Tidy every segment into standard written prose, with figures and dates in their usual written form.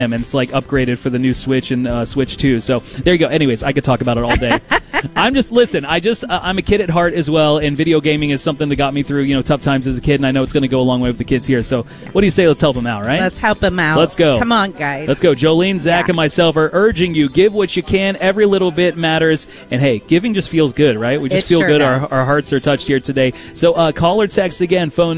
and it's like upgraded for the new Switch and Switch 2. So there you go. Anyways, I could talk about it all day. I'm a kid at heart as well, and video gaming is something that got me through, tough times as a kid, and I know it's going to go a long way with the kids here. So what do you say? Let's help them out, right? Let's help them out. Let's go. Come on, guys. Let's go. Jolene, Zach, and myself are urging you, give what you can. Every little bit matters. And hey, giving just feels good, right? We just feel good. Our hearts are touched here today. So call or text again, phone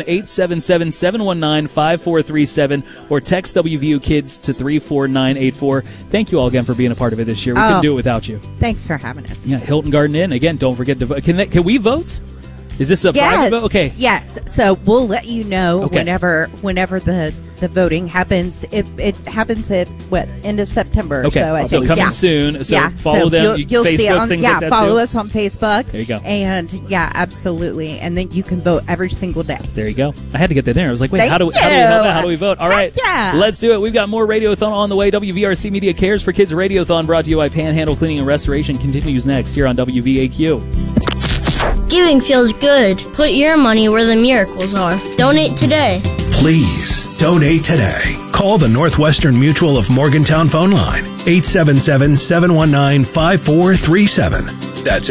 877-719-5437, or text WVU Kids to 34984. Thank you all again for being a part of it this year. We couldn't do it without you. Thanks for having us. Yeah, Hilton Garden Inn. Again, don't forget to vote. Can we vote? Is this a private vote? Okay. Yes. So we'll let you know whenever the voting happens. It happens at end of September. Okay. So coming soon. So follow them. You'll Facebook, see on, things like that follow too. us on Facebook. There you go. And absolutely. And then you can vote every single day. There you go. I had to get that in. I was like, wait, how do we vote? All right. Yeah. Let's do it. We've got more Radiothon on the way. WVRC Media Cares for Kids Radiothon, brought to you by Panhandle Cleaning and Restoration, continues next here on WVAQ. Giving feels good. Put your money where the miracles are. Donate today. Please donate today. Call the Northwestern Mutual of Morgantown phone line, 877-719-5437. That's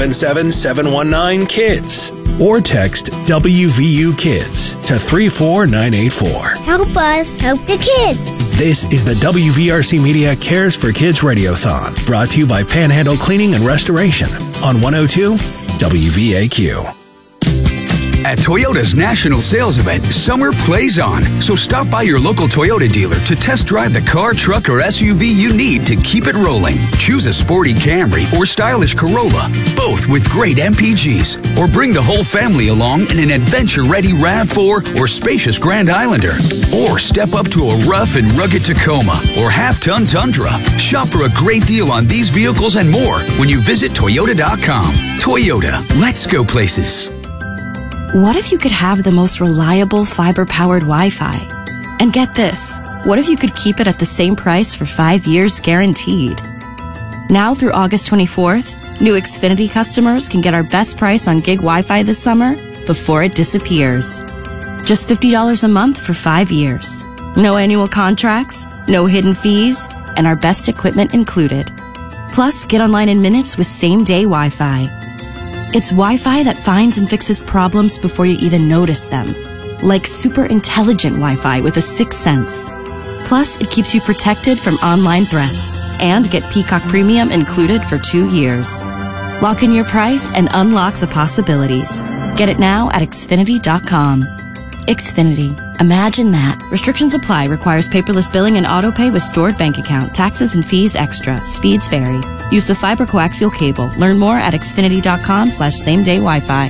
877-719-KIDS. Or text WVU Kids to 34984. Help us help the kids. This is the WVRC Media Cares for Kids Radiothon, brought to you by Panhandle Cleaning and Restoration on 102 WVAQ. At Toyota's national sales event, summer plays on. So stop by your local Toyota dealer to test drive the car, truck, or SUV you need to keep it rolling. Choose a sporty Camry or stylish Corolla, both with great MPGs. Or bring the whole family along in an adventure-ready RAV4 or spacious Grand Islander. Or step up to a rough and rugged Tacoma or half-ton Tundra. Shop for a great deal on these vehicles and more when you visit Toyota.com. Toyota, let's go places. What if you could have the most reliable fiber-powered Wi-Fi? And get this, what if you could keep it at the same price for 5 years guaranteed? Now through August 24th, new Xfinity customers can get our best price on gig Wi-Fi this summer before it disappears. Just $50 a month for 5 years. No annual contracts, no hidden fees, and our best equipment included. Plus, get online in minutes with same-day Wi-Fi. It's Wi-Fi that finds and fixes problems before you even notice them. Like super intelligent Wi-Fi with a sixth sense. Plus, it keeps you protected from online threats. And get Peacock Premium included for 2 years. Lock in your price and unlock the possibilities. Get it now at Xfinity.com. Xfinity. Imagine that. Restrictions apply. Requires paperless billing and autopay with stored bank account. Taxes and fees extra. Speeds vary. Use of fiber coaxial cable. Learn more at Xfinity.com/same-day Wi-Fi.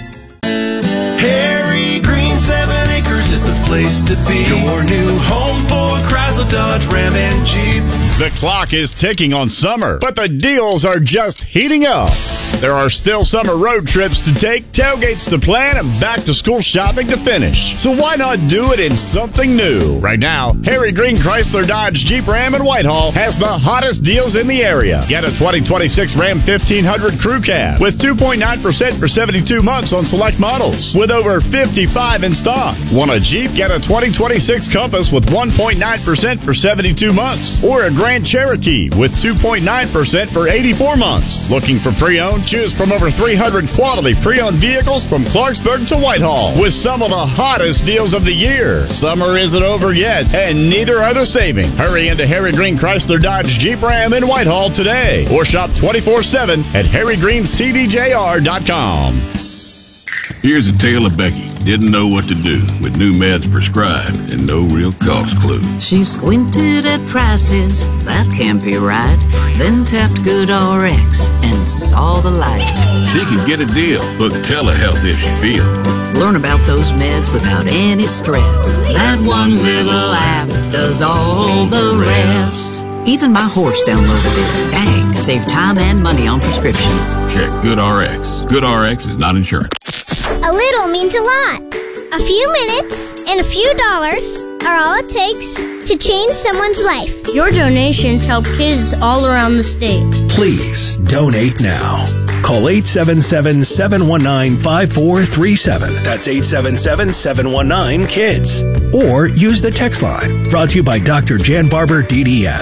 Harry Green 7 Acres is the place to be. Your new home for Chrysler, Dodge, Ram, and Jeep. The clock is ticking on summer, but the deals are just heating up. There are still summer road trips to take, tailgates to plan, and back-to-school shopping to finish. So why not do it in something new? Right now, Harry Green Chrysler Dodge Jeep Ram in Whitehall has the hottest deals in the area. Get a 2026 Ram 1500 Crew Cab with 2.9% for 72 months on select models, with over 55 in stock. Want a Jeep? Get a 2026 Compass with 1.9% for 72 months, or a Grand Cherokee with 2.9% for 84 months. Looking for pre-owned? Choose from over 300 quality pre-owned vehicles from Clarksburg to Whitehall with some of the hottest deals of the year. Summer isn't over yet, and neither are the savings. Hurry into Harry Green Chrysler Dodge Jeep Ram in Whitehall today, or shop 24/7 at harrygreencdjr.com. Here's a tale of Becky. Didn't know what to do with new meds prescribed and no real cost clue. She squinted at prices, that can't be right. Then tapped GoodRx and saw the light. She could get a deal. Book telehealth if she feel. Learn about those meds without any stress. That one little app does all the rest. Even my horse downloaded it. Dang, save time and money on prescriptions. Check GoodRx. GoodRx is not insurance. A little means a lot. A few minutes and a few dollars are all it takes to change someone's life. Your donations help kids all around the state. Please donate now. Call 877-719-5437. That's 877-719-KIDS. Or use the text line. Brought to you by Dr. Jan Barber, DDS.